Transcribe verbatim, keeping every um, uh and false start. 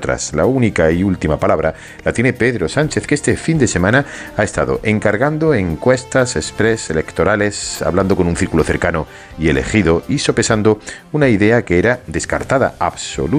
otras. La única y última palabra la tiene Pedro Sánchez, que este fin de semana ha estado encargando encuestas express electorales, hablando con un círculo cercano y elegido y sopesando una idea que era descartada absolutamente